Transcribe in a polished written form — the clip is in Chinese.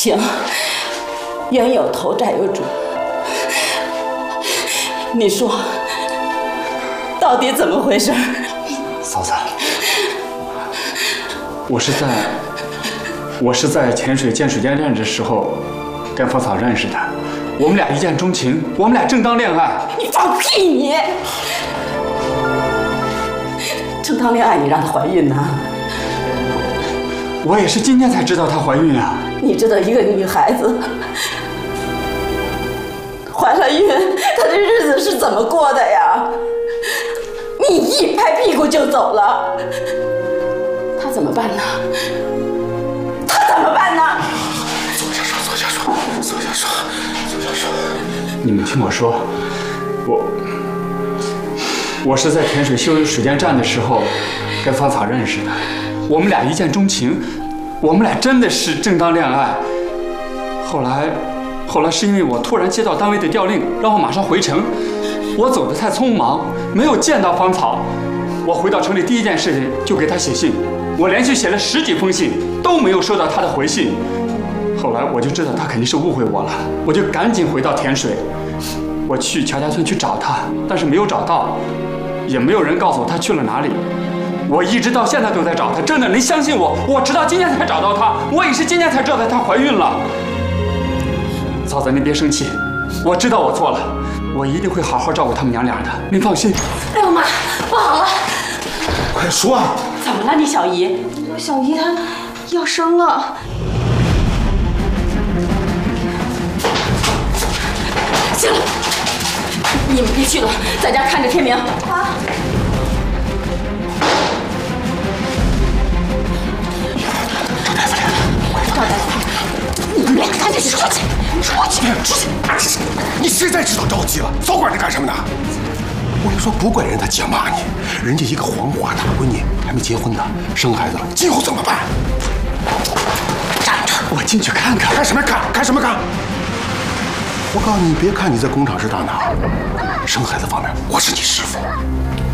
行，冤有头债有主。你说，到底怎么回事？ 嫂子，我是在潜水建水电站的时候跟芳嫂认识的，我们俩一见钟情，我们俩正当恋爱。 你放屁你！正当恋爱，你让她怀孕呢？ 我也是今天才知道她怀孕啊！ 你知道一个女孩子怀了孕，她这日子是怎么过的呀？你一拍屁股就走了，她怎么办呢？她怎么办呢？ 坐下说。 你们听我说，我是在甜水修水电站的时候跟芳嫂认识的，我们俩一见钟情，我们俩真的是正当恋爱。后来是因为我突然接到单位的调令，让我马上回城，我走得太匆忙，没有见到芳草。我回到城里第一件事情就给她写信，我连续写了10几封信，都没有收到她的回信。后来我就知道她肯定是误会我了，我就赶紧回到甜水，我去乔家村去找她，但是没有找到，也没有人告诉我她去了哪里。我一直到现在都在找她，真的，您相信我，我直到今天才找到她，我也是今天才知道她怀孕了。嫂子，您别生气，我知道我错了，我一定会好好照顾他们娘俩的，您放心。 哎呦妈，不好了！ 快说啊！ 怎么了，你小姨？ 我小姨她要生了。 行了，你们别去了，在家看着天明。啊！ 赵大夫来了， 赵大夫，你们俩赶紧出去！出去！ 你实在知道着急了，早管着干什么呢？我跟你说，不怪人他姐骂你，人家一个黄花大闺女还没结婚呢，生孩子了，今后怎么办？ 站着！ 我进去看看。 干什么看？干什么看？我告诉你，别看你在工厂是大拿，生孩子方面我是你师傅。